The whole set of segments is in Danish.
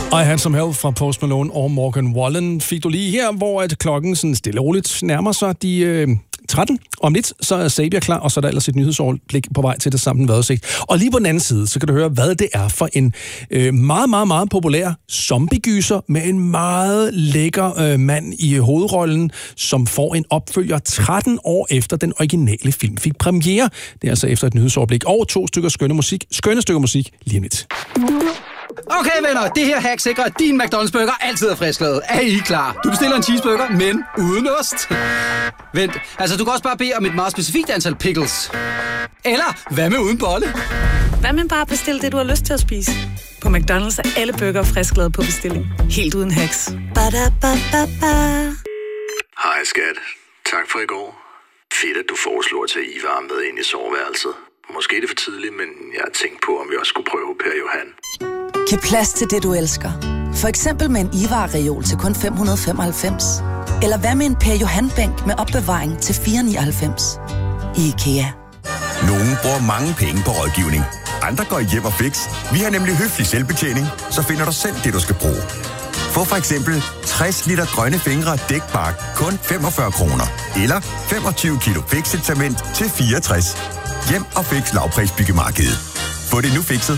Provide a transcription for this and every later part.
I Had Some Help fra Post Malone og Morgan Wallen fik du lige her, hvor at klokken sådan stille og roligt nærmer sig de 13. Om lidt, så er Sabia klar, og så er der ellers et nyhedsoverblik på vej til det samme vejrudsigt. Og lige på den anden side, så kan du høre, hvad det er for en meget populær zombiegyser med en meget lækker mand i hovedrollen, som får en opfølger 13 år efter den originale film fik premiere. Det er altså efter et nyhedsoverblik og 2 stykker skønne stykker musik lige om lidt. Okay venner, det her hack sikrer, at din McDonald's burger altid er frisklavet. Er I klar? Du bestiller en cheeseburger, men uden ost. Vent, altså du kan også bare bede om et meget specifikt antal pickles. Eller hvad med uden bolle? Hvad med bare bestille det, du har lyst til at spise? På McDonald's er alle burger frisklavet på bestilling. Helt uden hacks. Ba-da-ba-ba-ba. Hej skat. Tak for i går. Fedt, at du foreslår at tage Ivar med ind i soveværelset. Måske er det for tidligt, men jeg har tænkt på, om vi også skulle prøve Per Johan. Giv plads til det, du elsker. For eksempel med en Ivar-reol til kun 595. Eller hvad med en Per Johan-bænk med opbevaring til 499. I IKEA. Nogle bruger mange penge på rådgivning. Andre går i hjem og fix. Vi har nemlig høflig selvbetjening, så finder du selv det, du skal bruge. Få for eksempel 60 liter grønne fingre dækbark kun 45 kroner. Eller 25 kilo fixet-cement til 64. Hjem og fix lavprisbyggemarkedet. Få det nu fikset.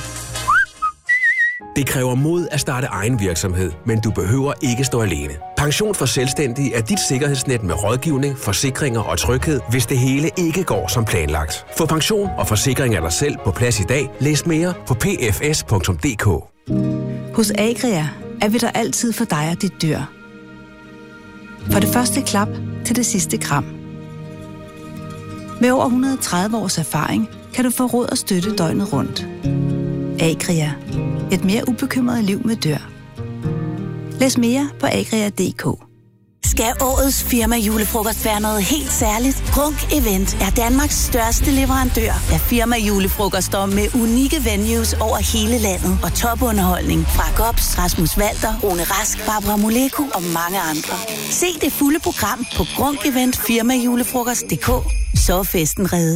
Det kræver mod at starte egen virksomhed, men du behøver ikke stå alene. Pension for Selvstændige er dit sikkerhedsnet med rådgivning, forsikringer og tryghed, hvis det hele ikke går som planlagt. Få pension og forsikring af dig selv på plads i dag. Læs mere på pfs.dk. Hos Agria er vi der altid for dig og dit dyr. Fra det første klap til det sidste kram. Med over 130 års erfaring kan du få råd og støtte døgnet rundt. Agria. Et mere ubekymret liv med dyr. Læs mere på agria.dk. Skal årets firma julefrokost være noget helt særligt? Grunk Event er Danmarks største leverandør af firma julefrokoster med unikke venues over hele landet og topunderholdning fra Gops, Rasmus Walter, Rune Rask, Barbara Moleko og mange andre. Se det fulde program på grunkeventfirmajulefrokost.dk. Så er festen reddet.